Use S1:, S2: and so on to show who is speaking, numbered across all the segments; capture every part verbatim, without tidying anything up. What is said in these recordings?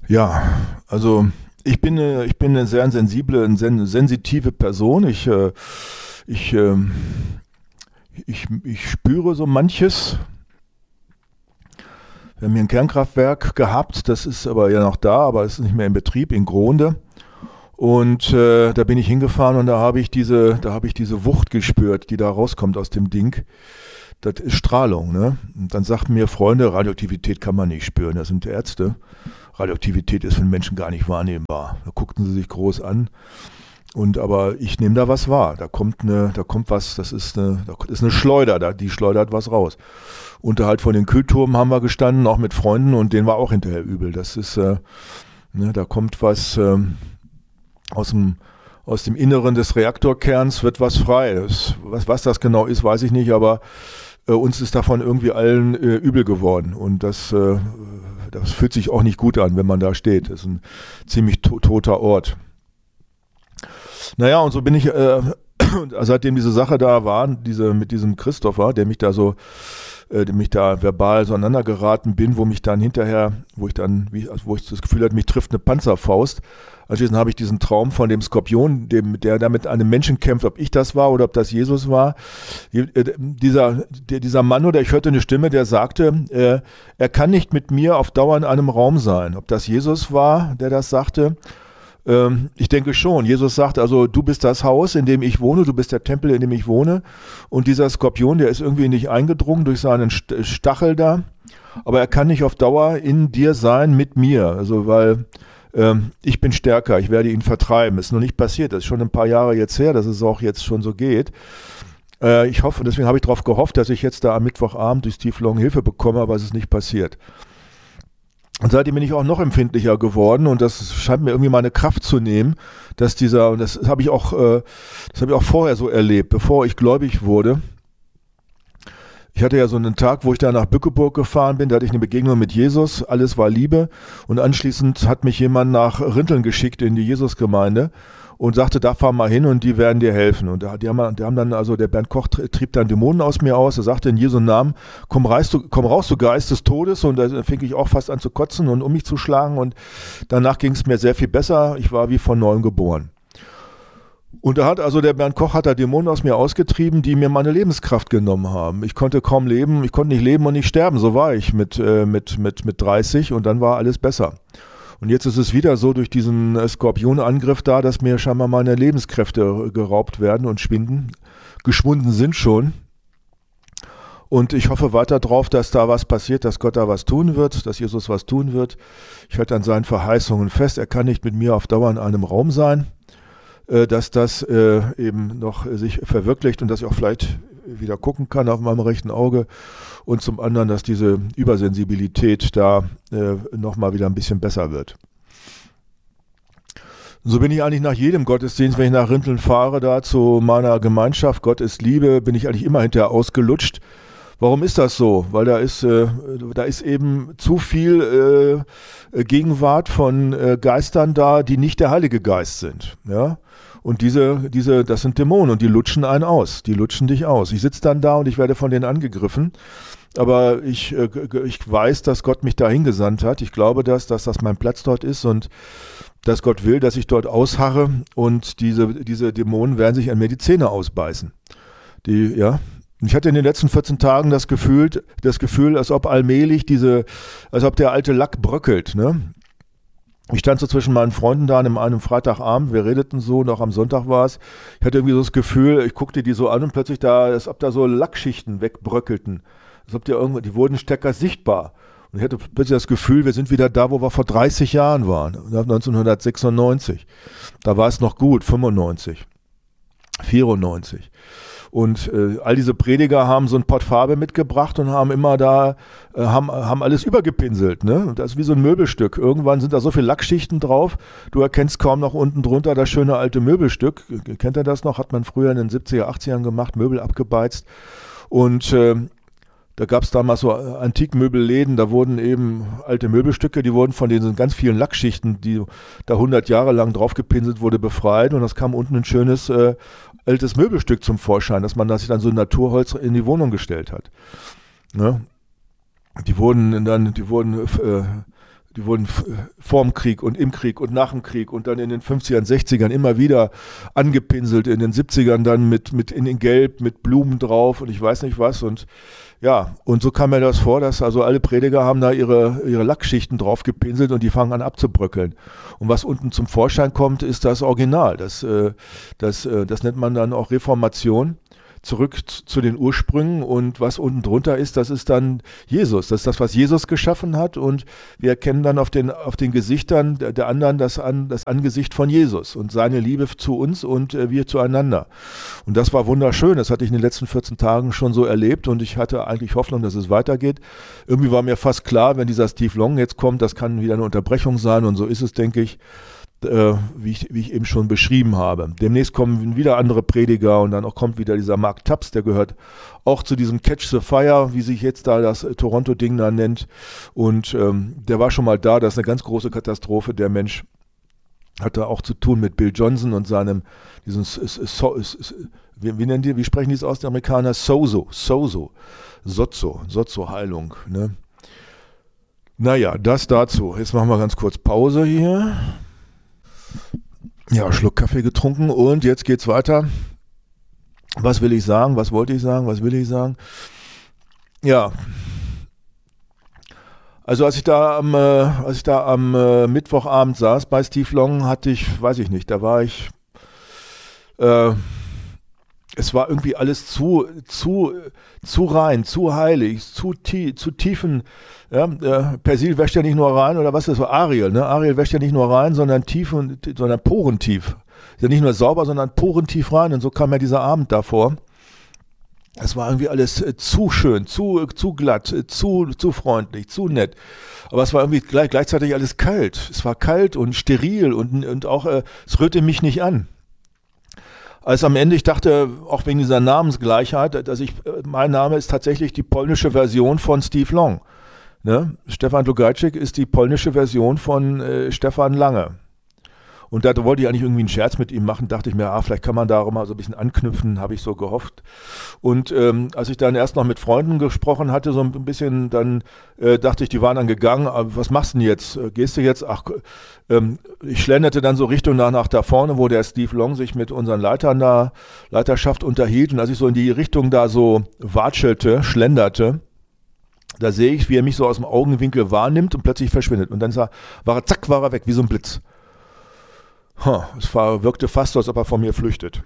S1: Ja, also ich bin eine, ich bin eine sehr sensible, eine sen sensitive Person. Ich, äh, ich, ähm, ich, ich spüre so manches. Wir haben hier ein Kernkraftwerk gehabt, das ist aber ja noch da, aber es ist nicht mehr in Betrieb, in Gronde. Und äh, da bin ich hingefahren und da habe ich diese, da habe ich diese Wucht gespürt, die da rauskommt aus dem Ding. Das ist Strahlung, ne? Und dann sagten mir Freunde, Radioaktivität kann man nicht spüren, das sind Ärzte. Radioaktivität ist für den Menschen gar nicht wahrnehmbar. Da guckten sie sich groß an. Und aber ich nehme da was wahr. Da kommt eine, da kommt was, das ist eine, das ist eine Schleuder, da, die schleudert was raus. Unterhalb von den Kühlturmen haben wir gestanden, auch mit Freunden, und denen war auch hinterher übel. Das ist, äh, ne, da kommt was ähm, aus dem, aus dem Inneren des Reaktorkerns wird was frei. Das, was, was das genau ist, weiß ich nicht, aber äh, uns ist davon irgendwie allen äh, übel geworden. Und das, äh, das fühlt sich auch nicht gut an, wenn man da steht. Das ist ein ziemlich to- toter Ort. Naja, und so bin ich, äh, seitdem diese Sache da war, diese, mit diesem Christopher, der mich da so, äh, dem ich da verbal so aneinander geraten bin, wo mich dann hinterher, wo ich dann, wie, also wo ich das Gefühl hatte, mich trifft eine Panzerfaust. Anschließend habe ich diesen Traum von dem Skorpion, dem, der da mit einem Menschen kämpft, ob ich das war oder ob das Jesus war. Die, äh, dieser, der, dieser Mann, oder ich hörte eine Stimme, der sagte, äh, er kann nicht mit mir auf Dauer in einem Raum sein. Ob das Jesus war, der das sagte? Ähm, ich denke schon. Jesus sagt also, du bist das Haus, in dem ich wohne, du bist der Tempel, in dem ich wohne. Und dieser Skorpion, der ist irgendwie in dich eingedrungen durch seinen St- Stachel da. Aber er kann nicht auf Dauer in dir sein mit mir. Also, weil ähm, ich bin stärker, ich werde ihn vertreiben. Ist noch nicht passiert, das ist schon ein paar Jahre jetzt her, dass es auch jetzt schon so geht. Äh, ich hoffe, deswegen habe ich darauf gehofft, dass ich jetzt da am Mittwochabend durch Steve Long Hilfe bekomme, aber es ist nicht passiert. Und seitdem bin ich auch noch empfindlicher geworden, und das scheint mir irgendwie meine Kraft zu nehmen, dass dieser, und das habe ich auch, äh, das habe ich auch vorher so erlebt, bevor ich gläubig wurde. Ich hatte ja so einen Tag, wo ich da nach Bückeburg gefahren bin, da hatte ich eine Begegnung mit Jesus, alles war Liebe, und anschließend hat mich jemand nach Rinteln geschickt in die Jesusgemeinde und sagte, da fahr mal hin und die werden dir helfen. Und die haben, die haben dann, also der Bernd Koch trieb dann Dämonen aus mir aus. Er sagte in Jesu Namen, komm, reist du, komm raus, du Geist des Todes. Und da fing ich auch fast an zu kotzen und um mich zu schlagen. Und danach ging es mir sehr viel besser. Ich war wie von neuem geboren. Und da hat also der Bernd Koch hat da Dämonen aus mir ausgetrieben, die mir meine Lebenskraft genommen haben. Ich konnte kaum leben, ich konnte nicht leben und nicht sterben. So war ich mit, äh, mit, mit, mit dreißig, und dann war alles besser. Und jetzt ist es wieder so durch diesen Skorpionangriff da, dass mir scheinbar meine Lebenskräfte geraubt werden und schwinden, geschwunden sind schon. Und ich hoffe weiter drauf, dass da was passiert, dass Gott da was tun wird, dass Jesus was tun wird. Ich halte an seinen Verheißungen fest, er kann nicht mit mir auf Dauer in einem Raum sein, äh, dass das äh, eben noch äh, sich verwirklicht und dass ich auch vielleicht wieder gucken kann auf meinem rechten Auge. Und zum anderen, dass diese Übersensibilität da äh, nochmal wieder ein bisschen besser wird. So bin ich eigentlich nach jedem Gottesdienst, wenn ich nach Rinteln fahre, da zu meiner Gemeinschaft, Gott ist Liebe, bin ich eigentlich immer hinterher ausgelutscht. Warum ist das so? Weil da ist, äh, da ist eben zu viel äh, Gegenwart von äh, Geistern da, die nicht der Heilige Geist sind. Ja? Und diese, diese, das sind Dämonen, und die lutschen einen aus. Die lutschen dich aus. Ich sitze dann da und ich werde von denen angegriffen. Aber ich, äh, ich weiß, dass Gott mich da hingesandt hat. Ich glaube das, dass das mein Platz dort ist und dass Gott will, dass ich dort ausharre, und diese, diese Dämonen werden sich an mir die Zähne ausbeißen. Die, ja. Ich hatte in den letzten vierzehn Tagen das Gefühl, das Gefühl, als ob allmählich diese, als ob der alte Lack bröckelt, ne? Ich stand so zwischen meinen Freunden da an einem Freitagabend, wir redeten so, und auch am Sonntag war es. Ich hatte irgendwie so das Gefühl, ich guckte die so an und plötzlich da, als ob da so Lackschichten wegbröckelten. Als ob die irgendwo, die wurden stärker sichtbar. Und ich hatte plötzlich das Gefühl, wir sind wieder da, wo wir vor dreißig Jahren waren, neunzehnhundertsechsundneunzig. Da war es noch gut, fünfundneunzig, vierundneunzig. Und äh, all diese Prediger haben so ein Pott Farbe mitgebracht und haben immer da, äh, haben, haben alles übergepinselt, ne? Und das ist wie so ein Möbelstück. Irgendwann sind da so viele Lackschichten drauf, du erkennst kaum noch unten drunter das schöne alte Möbelstück. Kennt ihr das noch? Hat man früher in den siebziger, achtziger gemacht, Möbel abgebeizt. Und äh, da gab es damals so Antikmöbelläden, da wurden eben alte Möbelstücke, die wurden von diesen ganz vielen Lackschichten, die da hundert Jahre lang draufgepinselt wurde, befreit, und das kam unten ein schönes äh, altes Möbelstück zum Vorschein, dass man das sich dann so Naturholz in die Wohnung gestellt hat. Ne? Die wurden dann, die wurden, äh, die wurden f- vorm Krieg und im Krieg und nach dem Krieg und dann in den fünfzigern, sechzigern immer wieder angepinselt, in den siebzigern dann mit, mit in den Gelb, mit Blumen drauf und ich weiß nicht was. Und ja, und so kam mir das vor, dass also alle Prediger haben da ihre, ihre Lackschichten drauf gepinselt und die fangen an abzubröckeln. Und was unten zum Vorschein kommt, ist das Original. Das, äh, das, äh, das nennt man dann auch Reformation. Zurück zu den Ursprüngen und was unten drunter ist, das ist dann Jesus. Das ist das, was Jesus geschaffen hat und wir erkennen dann auf den, auf den Gesichtern der, der anderen das, an, das Angesicht von Jesus und seine Liebe zu uns und äh, wir zueinander. Und das war wunderschön, das hatte ich in den letzten vierzehn Tagen schon so erlebt und ich hatte eigentlich Hoffnung, dass es weitergeht. Irgendwie war mir fast klar, wenn dieser Steve Long jetzt kommt, das kann wieder eine Unterbrechung sein und so ist es, denke ich. Äh, wie, ich, wie ich eben schon beschrieben habe. Demnächst kommen wieder andere Prediger und dann auch kommt wieder dieser Mark Tubbs, der gehört auch zu diesem Catch the Fire, wie sich jetzt da das äh, Toronto-Ding da nennt. Und ähm, der war schon mal da, das ist eine ganz große Katastrophe. Der Mensch hatte auch zu tun mit Bill Johnson und seinem, diesen, so, wie, wie nennen die, wie sprechen die es aus, die Amerikaner? Sozo, Sozo, Sozo, Sozo-Heilung, ne? Naja, das dazu. Jetzt machen wir ganz kurz Pause hier. Ja, Schluck Kaffee getrunken und jetzt geht's weiter. Was will ich sagen? Was wollte ich sagen? Was will ich sagen? Ja, also als ich da am, äh, als ich da am äh, Mittwochabend saß bei Steve Long, hatte ich, weiß ich nicht, da war ich, äh, es war irgendwie alles zu, zu, zu rein, zu heilig, zu, tie, zu tiefen. Ja, äh, Persil wäscht ja nicht nur rein, oder was ist das so? Ariel, ne? Ariel wäscht ja nicht nur rein, sondern tief und, sondern porentief. Ist ja nicht nur sauber, sondern porentief rein. Und so kam mir dieser Abend davor. Es war irgendwie alles äh, zu schön, zu, äh, zu glatt, äh, zu, zu freundlich, zu nett. Aber es war irgendwie gleich, gleichzeitig alles kalt. Es war kalt und steril und, und auch, äh, es rührte mich nicht an. Als am Ende, ich dachte, auch wegen dieser Namensgleichheit, dass ich, mein Name ist tatsächlich die polnische Version von Steve Long. Ne? Stefan Lugajczyk ist die polnische Version von äh, Stefan Lange. Und da wollte ich eigentlich irgendwie einen Scherz mit ihm machen, dachte ich mir, ah, vielleicht kann man da auch mal so ein bisschen anknüpfen, habe ich so gehofft. Und ähm, als ich dann erst noch mit Freunden gesprochen hatte, so ein bisschen, dann äh, dachte ich, die waren dann gegangen, aber was machst du denn jetzt? Gehst du jetzt? Ach, ähm, ich schlenderte dann so Richtung nach, nach da vorne, wo der Steve Long sich mit unseren Leitern da, Leiterschaft unterhielt. Und als ich so in die Richtung da so watschelte, schlenderte, da sehe ich, wie er mich so aus dem Augenwinkel wahrnimmt und plötzlich verschwindet. Und dann war er, zack, war er weg, wie so ein Blitz. Huh, es war, wirkte fast so, als ob er von mir flüchtet.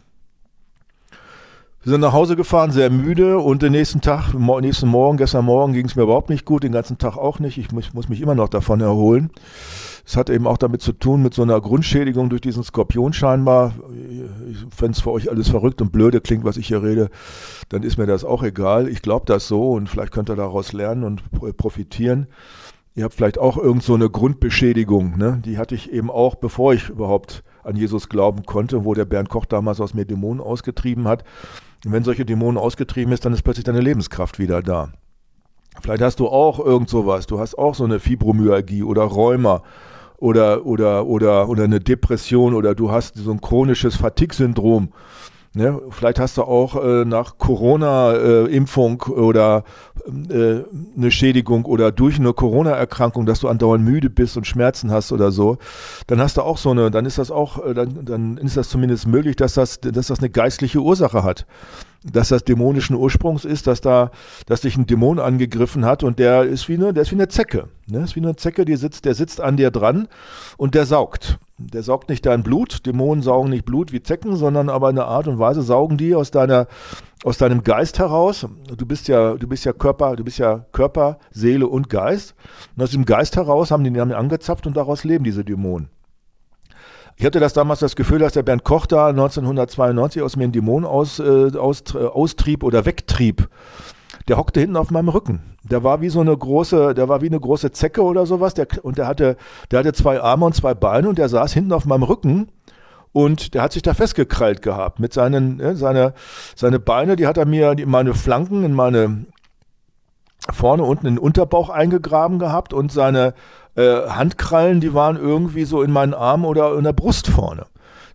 S1: Wir sind nach Hause gefahren, sehr müde und den nächsten Tag, nächsten Morgen, gestern Morgen ging es mir überhaupt nicht gut, den ganzen Tag auch nicht. Ich muss, muss mich immer noch davon erholen. Es hat eben auch damit zu tun, mit so einer Grundschädigung durch diesen Skorpion scheinbar. Wenn es für euch alles verrückt und blöde klingt, was ich hier rede, dann ist mir das auch egal. Ich glaube das so und vielleicht könnt ihr daraus lernen und profitieren. Ihr habt vielleicht auch irgend so eine Grundbeschädigung, ne? Die hatte ich eben auch, bevor ich überhaupt an Jesus glauben konnte, wo der Bernd Koch damals aus mir Dämonen ausgetrieben hat. Und wenn solche Dämonen ausgetrieben ist, dann ist plötzlich deine Lebenskraft wieder da. Vielleicht hast du auch irgend sowas, du hast auch so eine Fibromyalgie oder Rheuma oder, oder, oder, oder eine Depression oder du hast so ein chronisches Fatigue-Syndrom. Ne? Vielleicht hast du auch äh, nach Corona-Impfung äh, oder äh, eine Schädigung oder durch eine Corona-Erkrankung, dass du andauernd müde bist und Schmerzen hast oder so. Dann hast du auch so eine, dann ist das auch, äh, dann, dann ist das zumindest möglich, dass das, dass das eine geistliche Ursache hat. Dass das dämonischen Ursprungs ist, dass da, dass dich ein Dämon angegriffen hat und der ist wie eine, der ist wie eine Zecke. Ne? Ist wie eine Zecke, die sitzt, der sitzt an dir dran und der saugt. Der saugt nicht dein Blut. Dämonen saugen nicht Blut wie Zecken, sondern aber in einer Art und Weise saugen die aus deiner, aus deinem Geist heraus. Du bist ja, du bist ja Körper, du bist ja Körper, Seele und Geist. Und aus dem Geist heraus haben die, die haben die angezapft und daraus leben diese Dämonen. Ich hatte das damals das Gefühl, dass der Bernd Koch da neunzehnhundertzweiundneunzig aus mir einen Dämon aus, äh, aus, äh, austrieb oder wegtrieb. Der hockte hinten auf meinem Rücken. Der war wie so eine große, der war wie eine große Zecke oder sowas. Der, und der hatte, der hatte zwei Arme und zwei Beine und der saß hinten auf meinem Rücken und der hat sich da festgekrallt gehabt mit seinen, äh, seine, seine Beine, die hat er mir in meine Flanken, in meine vorne unten in den Unterbauch eingegraben gehabt und seine äh, Handkrallen, die waren irgendwie so in meinen Armen oder in der Brust vorne.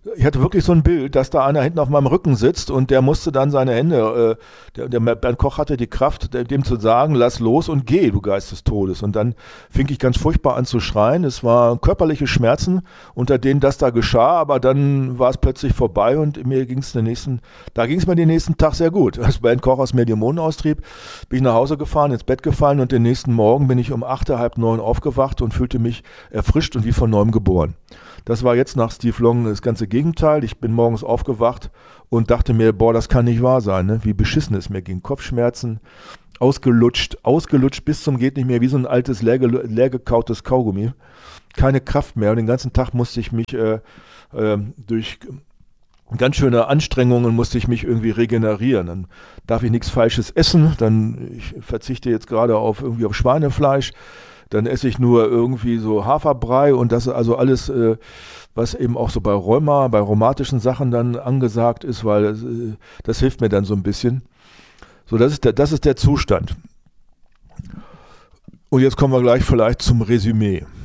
S1: Ich hatte wirklich so ein Bild, dass da einer hinten auf meinem Rücken sitzt und der musste dann seine Hände, äh, der, der Bernd Koch hatte die Kraft, dem zu sagen, lass los und geh, du Geist des Todes. Und dann fing ich ganz furchtbar an zu schreien. Es waren körperliche Schmerzen, unter denen das da geschah, aber dann war es plötzlich vorbei und mir ging es den nächsten, da ging es mir den nächsten Tag sehr gut. Als Bernd Koch aus mir Dämonen austrieb, bin ich nach Hause gefahren, ins Bett gefallen und den nächsten Morgen bin ich um acht, halb neun aufgewacht und fühlte mich erfrischt und wie von neuem geboren. Das war jetzt nach Steve Long das ganze Gegenteil. Ich bin morgens aufgewacht und dachte mir, boah, das kann nicht wahr sein, ne? Wie beschissen es mir ging. Kopfschmerzen, ausgelutscht, ausgelutscht bis zum geht nicht mehr, wie so ein altes, leer, leer gekautes Kaugummi. Keine Kraft mehr und den ganzen Tag musste ich mich äh, äh, durch ganz schöne Anstrengungen musste ich mich irgendwie regenerieren. Dann darf ich nichts Falsches essen, dann ich verzichte jetzt gerade auf irgendwie auf Schweinefleisch. Dann esse ich nur irgendwie so Haferbrei und das also alles, äh, was eben auch so bei Rheuma, bei rheumatischen Sachen dann angesagt ist, weil das, äh, das hilft mir dann so ein bisschen. So, das ist der, das ist der Zustand. Und jetzt kommen wir gleich vielleicht zum Resümee.